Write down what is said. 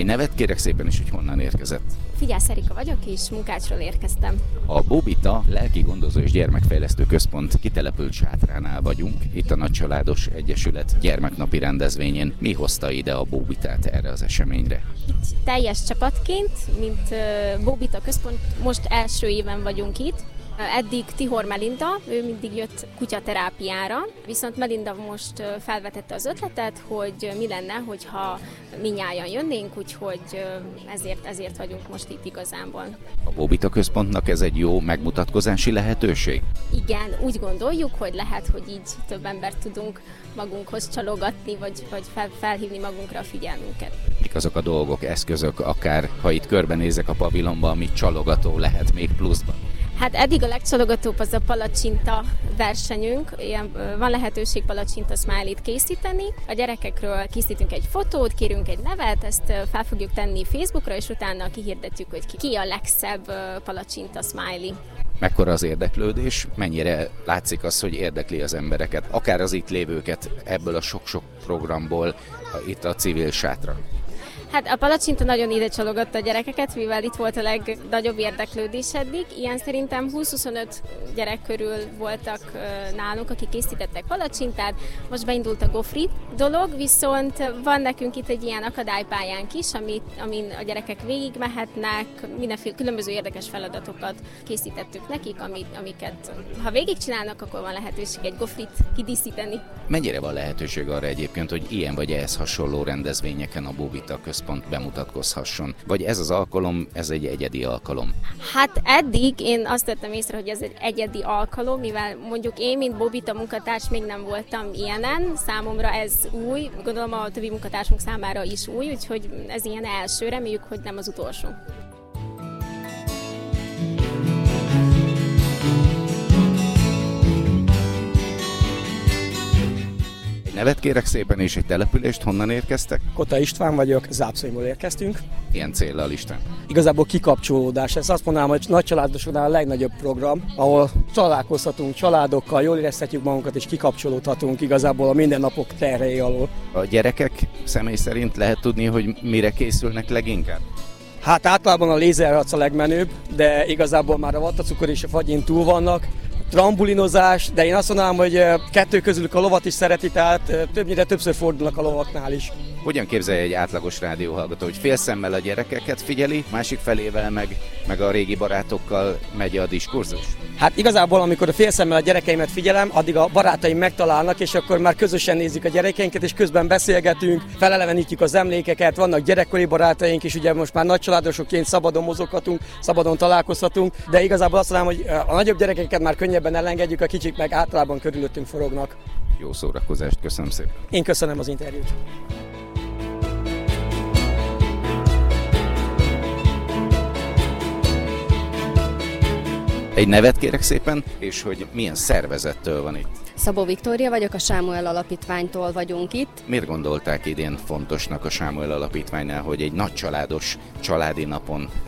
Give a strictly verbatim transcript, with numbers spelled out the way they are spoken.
Egy nevet kérek szépen is, hogy honnan érkezett. Figyász Erika vagyok, és Munkácsról érkeztem. A Bóbita Lelki Gondozó és Gyermekfejlesztő Központ kitelepült sátránál vagyunk, itt a Nagycsaládos Egyesület gyermeknapi rendezvényén. Mi hozta ide a Bóbitát erre az eseményre? Itt teljes csapatként, mint Bóbita Központ, most első éven vagyunk itt. Eddig Tihor Melinda, ő mindig jött kutyaterápiára, viszont Melinda most felvetette az ötletet, hogy mi lenne, hogyha mindnyájan jönnénk, úgyhogy ezért, ezért vagyunk most itt igazából. A Bóbita Központnak ez egy jó megmutatkozási lehetőség? Igen, úgy gondoljuk, hogy lehet, hogy így több embert tudunk magunkhoz csalogatni, vagy, vagy fel, felhívni magunkra a figyelmünket. Mik azok a dolgok, eszközök, akár ha itt körbenézek a pavilonban, ami csalogató lehet még pluszban? Hát eddig a legcsalogatóbb az a palacsinta versenyünk. Ilyen, van lehetőség palacsinta smiley-t készíteni. A gyerekekről készítünk egy fotót, kérünk egy nevet, ezt fel fogjuk tenni Facebookra, és utána kihirdetjük, hogy ki a legszebb palacsinta smiley. Mekkora az érdeklődés, mennyire látszik az, hogy érdekli az embereket, akár az itt lévőket ebből a sok-sok programból, itt a civil sátra? Hát a palacsinta nagyon ide csalogatta a gyerekeket, mivel itt volt a legnagyobb érdeklődés eddig. Ilyen szerintem húsz-huszonöt gyerek körül voltak nálunk, akik készítettek palacsintát. Most beindult a gofri dolog, viszont van nekünk itt egy ilyen akadálypályánk is, amit, amin a gyerekek végigmehetnek, mindenféle különböző érdekes feladatokat készítettük nekik, amit, amiket ha végigcsinálnak, akkor van lehetőség egy gofrit kidíszíteni. Mennyire van lehetőség arra egyébként, hogy ilyen vagy ehhez hasonló rendezvényeken a Bóbita Központ bemutatkozhasson? Vagy ez az alkalom, ez egy egyedi alkalom? Hát eddig én azt tettem észre, hogy ez egy egyedi alkalom, mivel mondjuk én, mint Bóbita munkatárs még nem voltam ilyenen. Számomra ez új, gondolom a többi munkatársunk számára is új, úgyhogy ez ilyen első, reméljük, hogy nem az utolsó. Nevet kérek szépen, és egy települést, honnan érkeztek? Kota István vagyok, Zápszonyból érkeztünk. Ilyen céllal Isten? Igazából kikapcsolódás. Ez azt mondanám, hogy Nagycsaládosoknál a legnagyobb program, ahol találkozhatunk családokkal, jól érezhetjük magunkat és kikapcsolódhatunk igazából a mindennapok terhei alól. A gyerekek személy szerint lehet tudni, hogy mire készülnek leginkább? Hát általában a lézerharc a legmenőbb, de igazából már a vattacukor és a fagyin túl vannak. Trambulinozás, de én azt mondanám, hogy kettő közülük a lovat is szereti, tehát többnyire többször fordulnak a lovaknál is. Hogyan képzelje egy átlagos rádióhallgató, hogy félszemmel a gyerekeket figyeli, másik felével meg, meg a régi barátokkal megy a diskurzus? Hát igazából, amikor a félszemmel a gyerekeimet figyelem, addig a barátaim megtalálnak, és akkor már közösen nézik a gyerekeinket, és közben beszélgetünk, felelevenítjük az emlékeket, vannak gyerekkori barátaink, és ugye most már nagycsaládosoként szabadon mozoghatunk, szabadon találkozhatunk, de igazából azt mondanám, hogy a nagyobb gyerekeket már könnyebben elengedjük, a kicsik meg általában körülöttünk forognak. Jó szórakozást, köszönöm szépen. Én köszönöm az interjút. Egy nevet kérek szépen, és hogy milyen szervezettől van itt? Szabó Viktória vagyok, a Sámuel Alapítványtól vagyunk itt. Miért gondolták idén fontosnak a Sámuel Alapítványnál, hogy egy nagycsaládos családi napon